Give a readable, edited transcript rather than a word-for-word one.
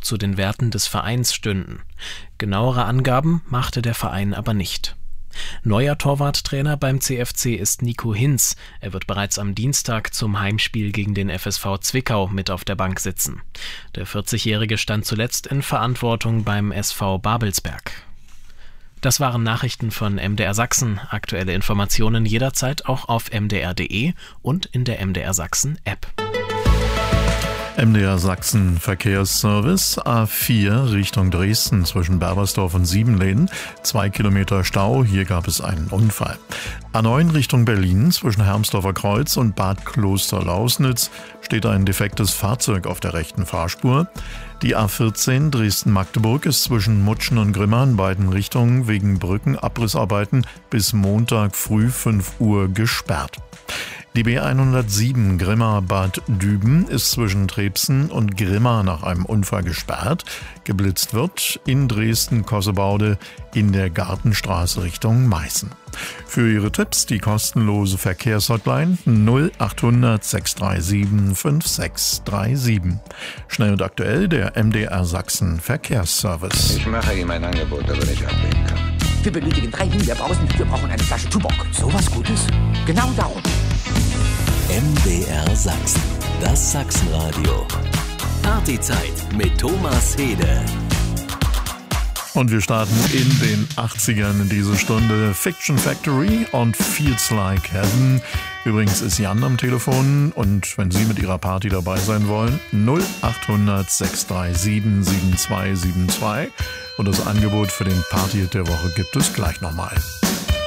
zu den Werten des Vereins stünden. Genauere Angaben machte der Verein aber nicht. Neuer Torwarttrainer beim CFC ist Nico Hinz. Er wird bereits am Dienstag zum Heimspiel gegen den FSV Zwickau mit auf der Bank sitzen. Der 40-Jährige stand zuletzt in Verantwortung beim SV Babelsberg. Das waren Nachrichten von MDR Sachsen. Aktuelle Informationen jederzeit auch auf mdr.de und in der MDR Sachsen App. MDR Sachsen Verkehrsservice, A4 Richtung Dresden zwischen Berbersdorf und Siebenlehn, 2 Kilometer Stau, hier gab es einen Unfall. A9 Richtung Berlin zwischen Hermsdorfer Kreuz und Bad Klosterlausnitz steht ein defektes Fahrzeug auf der rechten Fahrspur. Die A14 Dresden-Magdeburg ist zwischen Mutschen und Grimma in beiden Richtungen wegen Brückenabrissarbeiten bis Montag früh 5 Uhr gesperrt. Die B107 Grimma-Bad Düben ist zwischen Trebsen und Grimma nach einem Unfall gesperrt. Geblitzt wird in Dresden-Kossebaude in der Gartenstraße Richtung Meißen. Für Ihre Tipps die kostenlose Verkehrshotline 0800 637 5637. Schnell und aktuell der MDR Sachsen Verkehrsservice. Ich mache ihm ein Angebot, das er nicht ablehnen kann. Wir benötigen 3 Himbeerbrausen, wir brauchen eine Flasche Tuborg. So was Gutes? Genau darum. MDR Sachsen, das Sachsenradio. Partyzeit mit Thomas Hede. Und wir starten in den 80ern in diese Stunde. Fiction Factory und Feels Like Heaven. Übrigens ist Jan am Telefon und wenn Sie mit Ihrer Party dabei sein wollen, 0800 637 7272. Und das Angebot für den Party der Woche gibt es gleich nochmal.